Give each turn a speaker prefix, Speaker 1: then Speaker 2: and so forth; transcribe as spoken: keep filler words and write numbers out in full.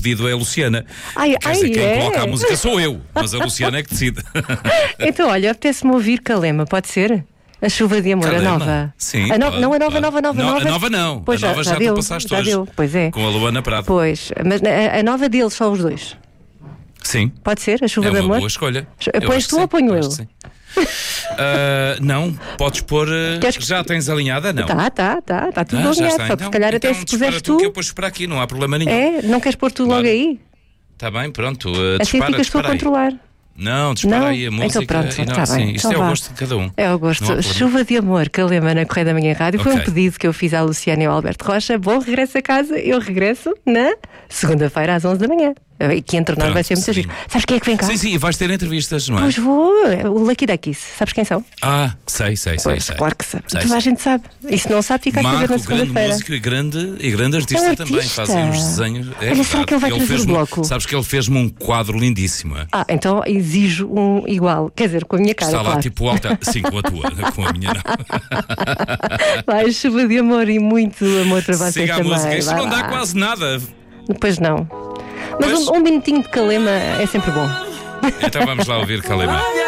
Speaker 1: pedido é a Luciana.
Speaker 2: Ai,
Speaker 1: Quer
Speaker 2: ai,
Speaker 1: dizer, quem
Speaker 2: é?
Speaker 1: coloca a música sou eu, mas a Luciana é que decide.
Speaker 2: Então, olha, apetece-me ouvir Calema, pode ser? A Chuva de Amor,
Speaker 1: Calema?
Speaker 2: a nova.
Speaker 1: Sim,
Speaker 2: a no...
Speaker 1: pode,
Speaker 2: Não, a nova,
Speaker 1: pode.
Speaker 2: nova, nova,
Speaker 1: não,
Speaker 2: nova.
Speaker 1: A nova não.
Speaker 2: Pois
Speaker 1: a nova já, já
Speaker 2: deu,
Speaker 1: tu passaste
Speaker 2: já
Speaker 1: hoje.
Speaker 2: deu, pois é.
Speaker 1: Com a Luana Prado.
Speaker 2: Pois, mas a, a nova deles, só os dois.
Speaker 1: Sim.
Speaker 2: Pode ser? A Chuva
Speaker 1: É
Speaker 2: de
Speaker 1: uma
Speaker 2: Amor?
Speaker 1: boa escolha.
Speaker 2: Pões tu ou ponho eu?
Speaker 1: Uh, não, podes pôr. Uh,
Speaker 2: Queres que-
Speaker 1: Já tens alinhada? Não.
Speaker 2: Tá, tá, tá, está tudo
Speaker 1: Ah, já
Speaker 2: alinhado.
Speaker 1: está.
Speaker 2: Só que
Speaker 1: Então,
Speaker 2: se calhar
Speaker 1: então,
Speaker 2: até se
Speaker 1: dispara
Speaker 2: puseres
Speaker 1: tu
Speaker 2: tu.
Speaker 1: que eu depois esperar aqui, não há problema nenhum.
Speaker 2: É, não queres pôr tu logo
Speaker 1: Claro.
Speaker 2: aí?
Speaker 1: Está bem, pronto. Uh,
Speaker 2: Assim
Speaker 1: dispara,
Speaker 2: ficas tu a
Speaker 1: dispara aí.
Speaker 2: controlar.
Speaker 1: Não, dispara
Speaker 2: Não?
Speaker 1: aí a música.
Speaker 2: Então pronto,
Speaker 1: e não,
Speaker 2: tá
Speaker 1: sim,
Speaker 2: bem.
Speaker 1: isto
Speaker 2: Então
Speaker 1: é
Speaker 2: vá.
Speaker 1: o gosto de cada um.
Speaker 2: É o gosto.
Speaker 1: Não há problema.
Speaker 2: Chuva de Amor, Calema na Correia da Manhã Rádio. Foi um
Speaker 1: Ok.
Speaker 2: pedido que eu fiz à Luciana e ao Alberto Rocha. Bom regresso a casa. Eu regresso na segunda-feira às onze da manhã. E que entre nós
Speaker 1: Pronto,
Speaker 2: vai ser muito
Speaker 1: sim.
Speaker 2: giro. Sabes quem é que vem cá?
Speaker 1: Sim, sim, e vais ter entrevistas, não é?
Speaker 2: Pois vou. O Lucky Duckies. Sabes quem são?
Speaker 1: Ah, sei, sei, sei.
Speaker 2: Pois,
Speaker 1: sei.
Speaker 2: claro que sabe.
Speaker 1: Sei,
Speaker 2: Toda a
Speaker 1: sei.
Speaker 2: gente sabe. E se não sabe, fica a saber na
Speaker 1: Marco, grande
Speaker 2: segunda-feira.
Speaker 1: músico e grande, e grande artista,
Speaker 2: É um
Speaker 1: também.
Speaker 2: artista.
Speaker 1: Fazem uns desenhos. É
Speaker 2: Olha, será
Speaker 1: verdade.
Speaker 2: que ele vai trazer o
Speaker 1: fez-me-
Speaker 2: bloco?
Speaker 1: Sabes que ele fez-me um quadro lindíssimo. é?
Speaker 2: Ah, então exijo um igual. Quer dizer, com a minha cara.
Speaker 1: Está lá
Speaker 2: claro.
Speaker 1: tipo alta. Sim, com a tua, com a minha não.
Speaker 2: Vai, chuva de amor e muito amor para vocês
Speaker 1: Siga a
Speaker 2: também.
Speaker 1: música. Isto
Speaker 2: Vai
Speaker 1: não dá
Speaker 2: lá.
Speaker 1: quase nada.
Speaker 2: Pois não. Mas
Speaker 1: Pois.
Speaker 2: um, um minutinho de calema é sempre bom.
Speaker 1: Então vamos lá ouvir Calema.